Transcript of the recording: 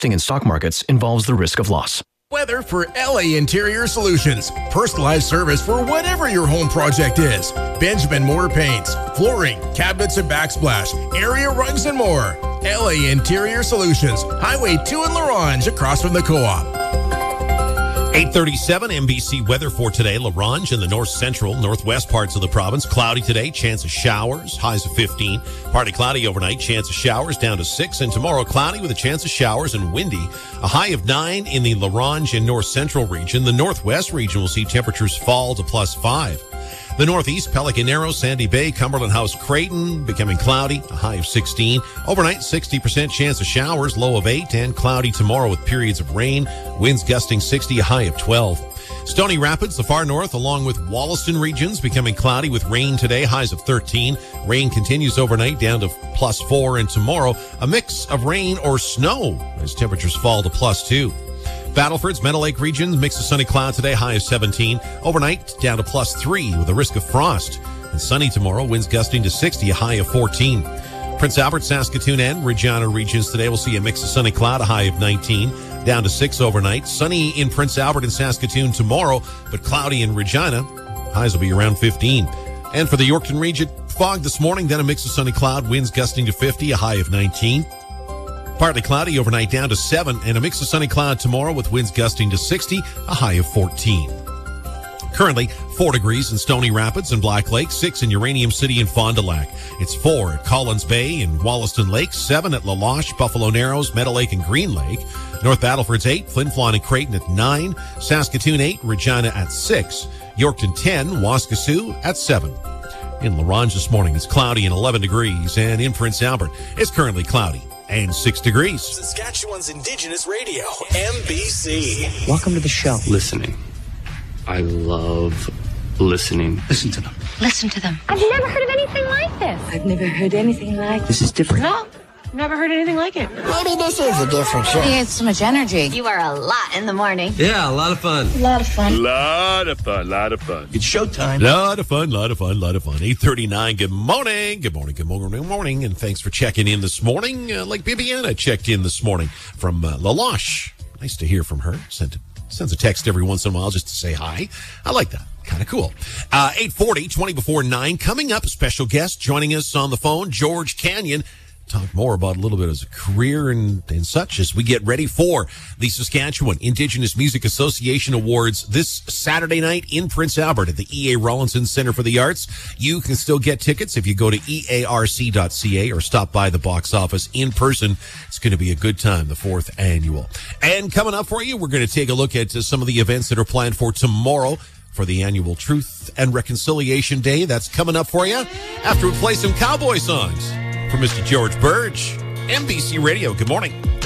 In stock markets involves the risk of loss. Weather for LA Interior Solutions. Personalized service for whatever your home project is. Benjamin Moore paints, flooring, cabinets and backsplash, area rugs and more. LA Interior Solutions. Highway 2 in La Ronge, across from the Co-op. 8:37 NBC weather for today. La Ronge in the north central, northwest parts of the province. Cloudy today, chance of showers, highs of 15. Partly cloudy overnight, chance of showers down to 6. And tomorrow, cloudy with a chance of showers and windy. A high of 9 in the La Ronge and north central region. The northwest region will see temperatures fall to +5. The northeast, Pelican Narrows, Sandy Bay, Cumberland House, Creighton, becoming cloudy, a high of 16. Overnight, 60% chance of showers, low of 8, and cloudy tomorrow with periods of rain, winds gusting 60, a high of 12. Stony Rapids, the far north, along with Wollaston regions, becoming cloudy with rain today, highs of 13. Rain continues overnight down to +4, and tomorrow, a mix of rain or snow as temperatures fall to +2. Battleford's Meadow Lake region, mix of sunny cloud today, high of 17. Overnight, down to +3 with a risk of frost. And sunny tomorrow, winds gusting to 60, a high of 14. Prince Albert, Saskatoon, and Regina regions today will see a mix of sunny cloud, a high of 19. Down to 6 overnight. Sunny in Prince Albert and Saskatoon tomorrow, but cloudy in Regina. Highs will be around 15. And for the Yorkton region, fog this morning, then a mix of sunny cloud, winds gusting to 50, a high of 19. Partly cloudy overnight down to 7, and a mix of sunny cloud tomorrow with winds gusting to 60, a high of 14. Currently, 4 degrees in Stony Rapids and Black Lake, 6 in Uranium City and Fond du Lac. It's 4 at Collins Bay and Wollaston Lake, 7 at La Loche, Buffalo Narrows, Meadow Lake, and Green Lake. North Battleford's 8, Flin Flon and Creighton at 9, Saskatoon 8, Regina at 6, Yorkton 10, Waskesiu at 7. In La Ronge this morning, it's cloudy and 11 degrees, and in Prince Albert, it's currently cloudy and 6 degrees. Saskatchewan's Indigenous Radio, MBC. Welcome to the show. Listening. I love listening. Listen to them. Listen to them. I've never heard of anything like this. I've never heard anything like This is different. No, never heard anything like it. Maybe this is a different show. It's so much energy. You are a lot in the morning. Yeah, a lot of fun. A lot of fun. Lot of fun. It's showtime. Lot of fun. 8:39. Good morning. Good morning. And thanks for checking in this morning. Like Bibiana checked in this morning from La Loche. Nice to hear from her. Sends a text every once in a while just to say hi. I like that. Kind of cool. 8:40, 20 before 9. Coming up, a special guest joining us on the phone, George Canyon. Talk more about a little bit of his career and such as we get ready for the Saskatchewan Indigenous Music Association Awards this Saturday night in Prince Albert at the E.A. Rawlinson Center for the Arts. You can still get tickets if you go to earc.ca or stop by the box office in person. It's going to be a good time, the 4th annual. And coming up for you, we're going to take a look at some of the events that are planned for tomorrow for the annual Truth and Reconciliation Day. That's coming up for you after we play some cowboy songs. For Mr. George Burge, MBC Radio. Good morning.